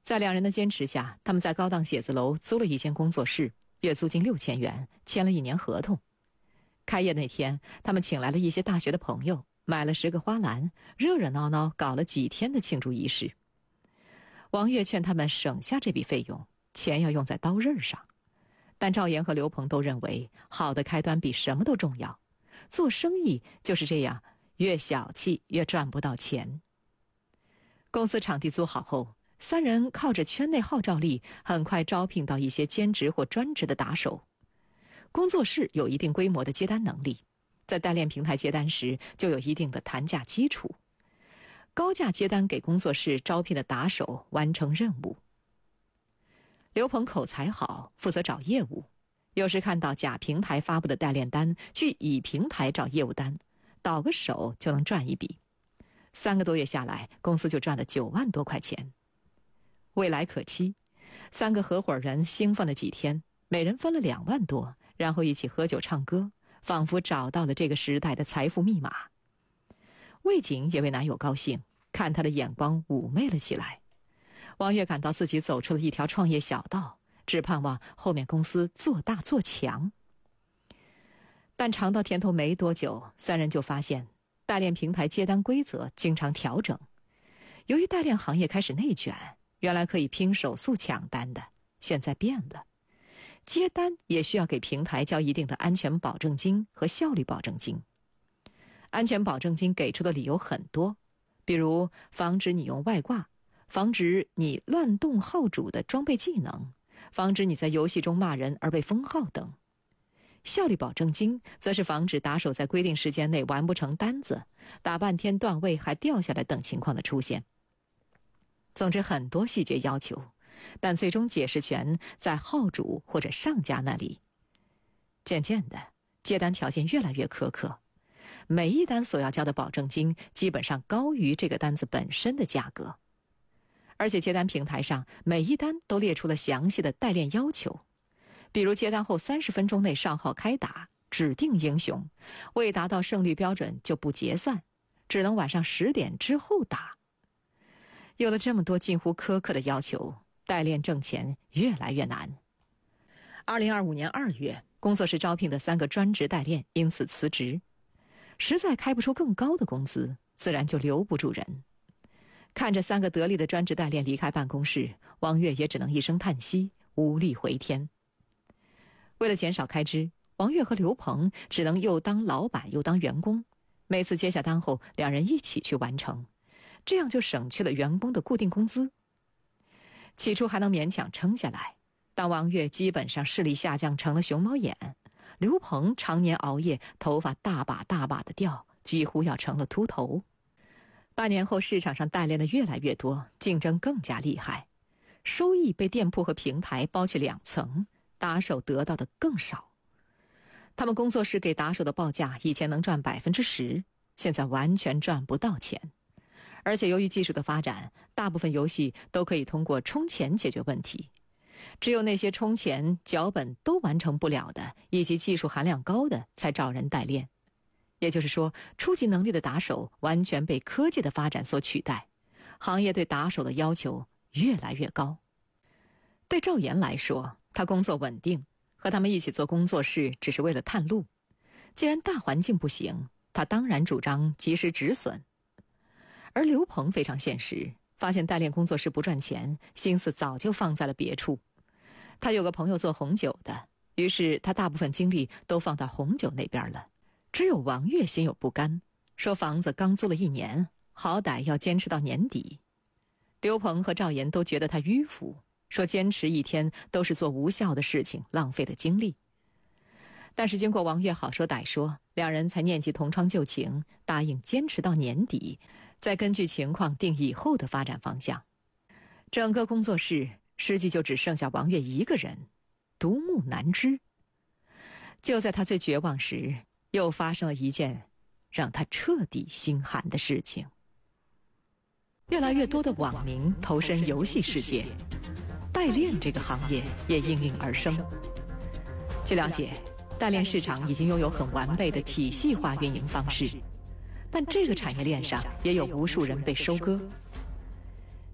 在两人的坚持下，他们在高档写字楼租了一间工作室，月租金6000元，签了1年合同。开业那天，他们请来了一些大学的朋友，买了10个花篮，热热闹闹搞了几天的庆祝仪式。王月劝他们省下这笔费用，钱要用在刀刃上。但赵岩和刘鹏都认为，好的开端比什么都重要。做生意就是这样，越小气越赚不到钱。公司场地租好后，3人靠着圈内号召力，很快招聘到一些兼职或专职的打手。工作室有一定规模的接单能力，在代练平台接单时就有一定的谈价基础，高价接单给工作室招聘的打手完成任务。刘鹏口才好，负责找业务，有时看到甲平台发布的代练单，去乙平台找业务单，倒个手就能赚一笔。3个多月下来，公司就赚了9万多块钱。未来可期，3个合伙人兴奋了几天，每人分了2万多，然后一起喝酒唱歌，仿佛找到了这个时代的财富密码。魏瑾也为男友高兴，看他的眼光妩媚了起来。王月感到自己走出了一条创业小道，只盼望后面公司做大做强。但尝到甜头没多久，3人就发现代练平台接单规则经常调整。由于代练行业开始内卷，原来可以拼手速抢单的，现在变了。接单也需要给平台交一定的安全保证金和效率保证金。安全保证金给出的理由很多，比如防止你用外挂，防止你乱动号主的装备技能，防止你在游戏中骂人而被封号等。效率保证金则是防止打手在规定时间内完不成单子，打半天段位还掉下来等情况的出现。总之很多细节要求，但最终解释权在号主或者上家那里。渐渐的，接单条件越来越苛刻，每一单所要交的保证金基本上高于这个单子本身的价格。而且接单平台上每一单都列出了详细的代练要求，比如接单后30分钟内上号开打，指定英雄，未达到胜率标准就不结算，只能晚上10点之后打。有了这么多近乎苛刻的要求，代练挣钱越来越难。2025年2月，工作室招聘的3个专职代练因此辞职，实在开不出更高的工资，自然就留不住人。看着3个得力的专职代练离开办公室，王月也只能一声叹息，无力回天。为了减少开支，王月和刘鹏只能又当老板又当员工，每次接下单后2人一起去完成，这样就省去了员工的固定工资。起初还能勉强撑下来，当王月基本上视力下降成了熊猫眼，刘鹏常年熬夜，头发大把大把的掉，几乎要成了秃头。8年后，市场上代练的越来越多，竞争更加厉害，收益被店铺和平台包去2层，打手得到的更少。他们工作室给打手的报价以前能赚10%，现在完全赚不到钱。而且由于技术的发展，大部分游戏都可以通过充钱解决问题，只有那些充钱、脚本都完成不了的，以及技术含量高的，才找人代练。也就是说，初级能力的打手完全被科技的发展所取代，行业对打手的要求越来越高。对赵岩来说，他工作稳定，和他们一起做工作室只是为了探路。既然大环境不行，他当然主张及时止损。而刘鹏非常现实，发现代练工作室不赚钱，心思早就放在了别处。他有个朋友做红酒的，于是他大部分精力都放到红酒那边了。只有王月心有不甘，说房子刚租了1年，好歹要坚持到年底。刘鹏和赵岩都觉得他迂腐，说坚持1天都是做无效的事情，浪费的精力。但是经过王月好说歹说，2人才念及同窗旧情，答应坚持到年底，再根据情况定以后的发展方向。整个工作室实际就只剩下王月一个人，独木难支。就在他最绝望时，又发生了一件让他彻底心寒的事情。越来越多的网民投身游戏世界，代练这个行业也应运而生。据了解，代练市场已经拥有很完备的体系化运营方式，但这个产业链上也有无数人被收割。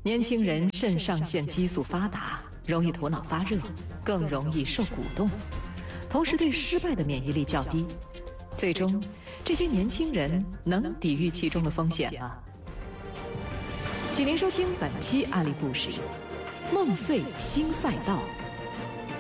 年轻人肾上腺激素发达，容易头脑发热，更容易受鼓动，同时对失败的免疫力较低。最终，这些年轻人能抵御其中的风险吗？请您收听本期案例故事：梦碎新赛道。